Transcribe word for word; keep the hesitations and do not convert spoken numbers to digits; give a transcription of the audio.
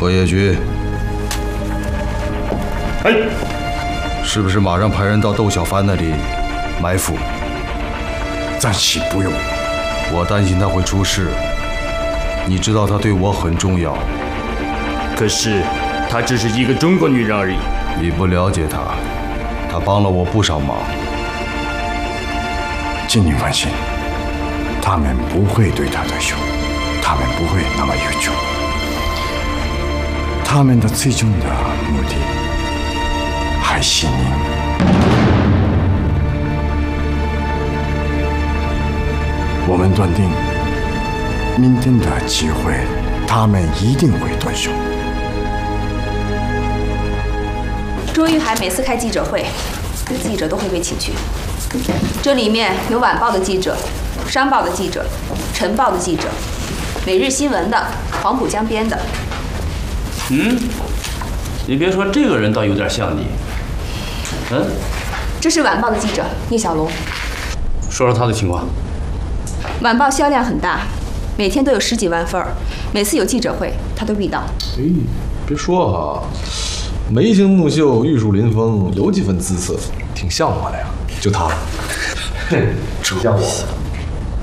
何业军， 哎， 是不是马上派人到窦小帆那里埋伏？ 暂时不用， 我担心他会出事。你知道他对我很重要， 可是她只是一个中国女人而已。 你不了解她，她帮了我不少忙。 请您放心，他们不会对他动手，他们不会那么愚蠢。他们的最终的目的还是您。我们断定，明天的机会，他们一定会动手。 周玉海每次开记者会，记者都会被请去。这里面有晚报的记者、商报的记者、晨报的记者、每日新闻的、黄浦江边的。 嗯，你别说，这个人倒有点像你。嗯， 这是晚报的记者叶小龙。 说说他的情况。 晚报销量很大，每天都有十几万份儿，每次有记者会他都必到。 哎，别说哈，眉清目秀、玉树临风，有几分姿色，挺像我的呀。就他，哼，挺像我的。